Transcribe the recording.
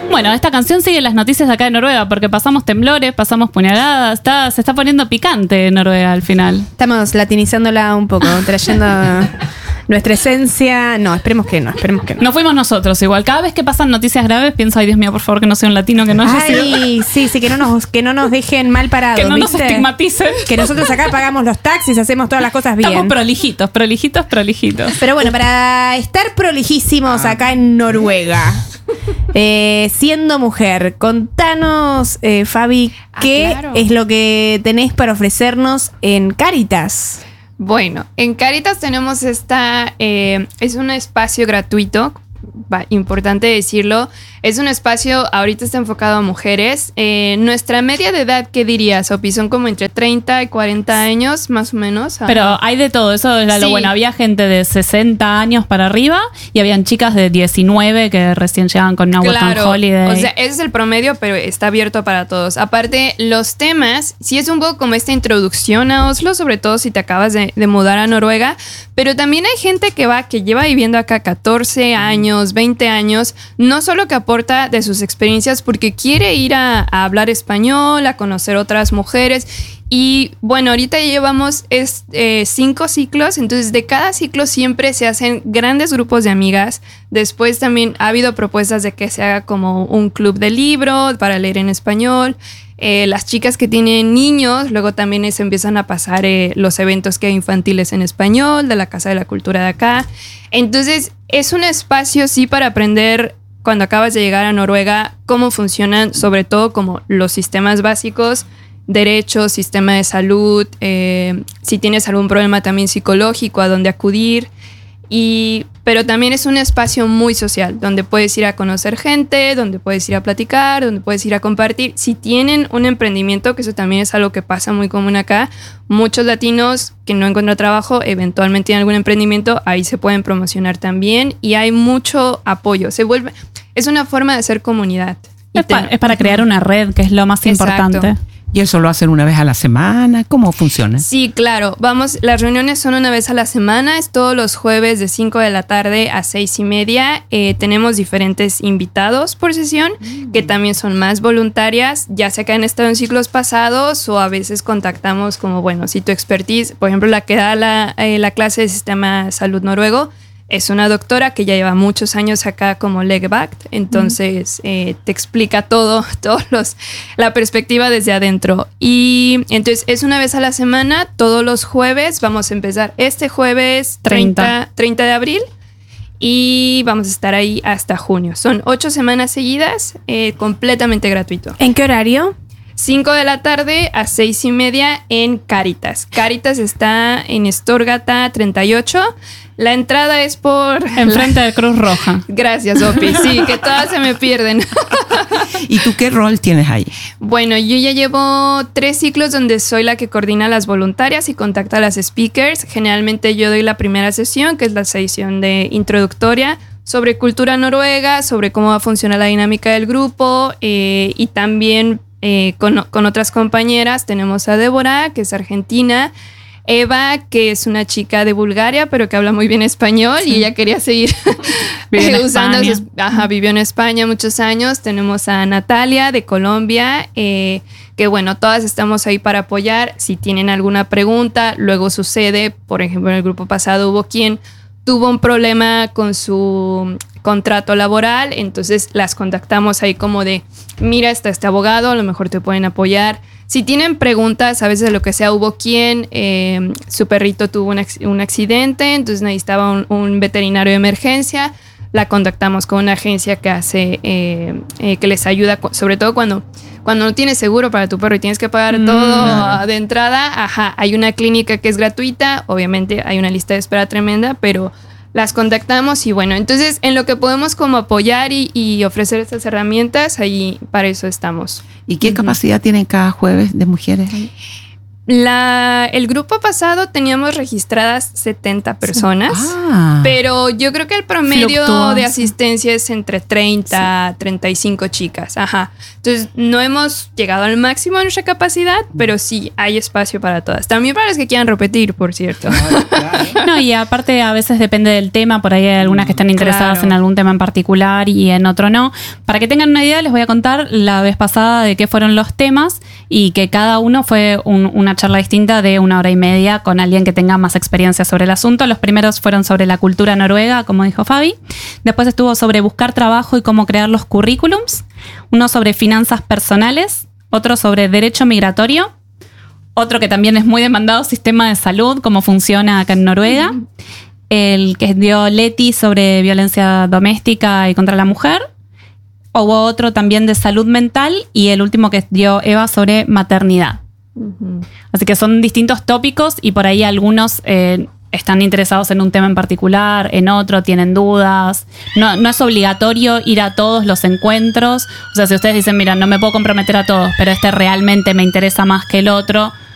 Bueno, esta canción sigue las noticias de acá de Noruega porque pasamos temblores, pasamos puñaladas, se está poniendo picante Noruega al final. Estamos latinizándola un poco, trayendo nuestra esencia. No, esperemos que no. No fuimos nosotros igual. Cada vez que pasan noticias graves pienso, ay Dios mío, por favor que no sea un latino, que no haya sido. Ay, sí, que no nos dejen mal parados. Que no nos estigmaticen. Que nosotros acá pagamos los taxis, hacemos todas las cosas bien. Estamos prolijitos. Pero bueno, para estar prolijísimos acá en Noruega, siendo mujer, contanos, Fabi, ¿qué es lo que tenés para ofrecernos en Cáritas? Bueno, en Cáritas tenemos es un espacio gratuito, importante decirlo. Es un espacio, ahorita está enfocado a mujeres. Nuestra media de edad, ¿qué dirías, Opi? Son como entre 30 y 40 años, más o menos. Pero hay de todo, eso era lo bueno. Había gente de 60 años para arriba y habían chicas de 19 que recién llegaban con una Work and Holiday. O sea, ese es el promedio, pero está abierto para todos. Aparte, los temas, sí es un poco como esta introducción a Oslo, sobre todo si te acabas de mudar a Noruega, pero también hay gente que lleva viviendo acá 14 años, 20 años, no solo que aporta de sus experiencias porque quiere ir a hablar español, a conocer otras mujeres. Y bueno, ahorita llevamos 5 ciclos, entonces de cada ciclo siempre se hacen grandes grupos de amigas. Después también ha habido propuestas de que se haga como un club de libro para leer en español. Las chicas que tienen niños, luego también se empiezan a pasar los eventos que hay infantiles en español, de la Casa de la Cultura de acá. Entonces es un espacio sí para aprender cuando acabas de llegar a Noruega cómo funcionan sobre todo como los sistemas básicos, derechos, sistema de salud, si tienes algún problema también psicológico, a dónde acudir. Pero también es un espacio muy social, donde puedes ir a conocer gente, donde puedes ir a platicar, donde puedes ir a compartir. Si tienen un emprendimiento, que eso también es algo que pasa muy común acá, muchos latinos que no encuentran trabajo, eventualmente tienen algún emprendimiento, ahí se pueden promocionar también y hay mucho apoyo. Es una forma de hacer comunidad. Es para crear una red, que es lo más importante. ¿Y eso lo hacen una vez a la semana? ¿Cómo funciona? Sí, claro. Las reuniones son una vez a la semana. Es todos los jueves de 5 de la tarde a 6:30. Tenemos diferentes invitados por sesión que también son más voluntarias, ya sea que han estado en ciclos pasados o a veces contactamos como, bueno, si tu expertise, por ejemplo, la que da la clase de Sistema de Salud Noruego, es una doctora que ya lleva muchos años acá como legvakt, entonces te explica la perspectiva desde adentro. Y entonces es una vez a la semana, todos los jueves. Vamos a empezar este jueves 30 de abril y vamos a estar ahí hasta junio. Son 8 semanas seguidas, completamente gratuito. ¿En qué horario? 5 de la tarde a 6:30 en Cáritas. Cáritas está en Storgata 38. La entrada es por... Enfrente de Cruz Roja. Gracias, Opi. Sí, que todas se me pierden. ¿Y tú qué rol tienes ahí? Bueno, yo ya llevo 3 ciclos donde soy la que coordina a las voluntarias y contacta a las speakers. Generalmente yo doy la primera sesión, que es la sesión de introductoria, sobre cultura noruega, sobre cómo va a funcionar la dinámica del grupo y también con otras compañeras. Tenemos a Débora, que es argentina, Eva, que es una chica de Bulgaria, pero que habla muy bien español, sí. Y ella quería seguir usando vivió en España muchos años. Tenemos a Natalia de Colombia, que bueno, todas estamos ahí para apoyar. Si tienen alguna pregunta, luego sucede, por ejemplo, en el grupo pasado hubo quien tuvo un problema con su contrato laboral, entonces las contactamos ahí como de, mira, está este abogado, a lo mejor te pueden apoyar. Si tienen preguntas, a veces de lo que sea, hubo quien, su perrito tuvo un accidente, entonces necesitaba un veterinario de emergencia, la contactamos con una agencia que hace, que les ayuda, sobre todo cuando no tienes seguro para tu perro y tienes que pagar todo de entrada. Hay una clínica que es gratuita, obviamente hay una lista de espera tremenda, pero las contactamos y bueno, entonces en lo que podemos como apoyar y ofrecer estas herramientas, ahí para eso estamos. ¿Y qué capacidad tienen cada jueves de mujeres ahí? El grupo pasado teníamos registradas 70 personas, pero yo creo que el promedio de asistencia es entre 30, 35 chicas. Ajá. Entonces, no hemos llegado al máximo de nuestra capacidad, pero sí hay espacio para todas. También para las que quieran repetir, por cierto. No, y aparte a veces depende del tema, por ahí hay algunas que están interesadas en algún tema en particular y en otro no. Para que tengan una idea, les voy a contar la vez pasada de qué fueron los temas y que cada uno fue una charla distinta de 1 hora y media con alguien que tenga más experiencia sobre el asunto. Los primeros fueron sobre la cultura noruega, como dijo Fabi. Después estuvo sobre buscar trabajo y cómo crear los currículums. Uno sobre finanzas personales, otro sobre derecho migratorio, otro que también es muy demandado, sistema de salud, cómo funciona acá en Noruega. El que dio Leti sobre violencia doméstica y contra la mujer. Hubo otro también de salud mental y el último que dio Eva sobre maternidad. Así que son distintos tópicos y por ahí algunos están interesados en un tema en particular, en otro tienen dudas. No es obligatorio ir a todos los encuentros. O sea, si ustedes dicen, mira, no me puedo comprometer a todos, pero este realmente me interesa más que el otro,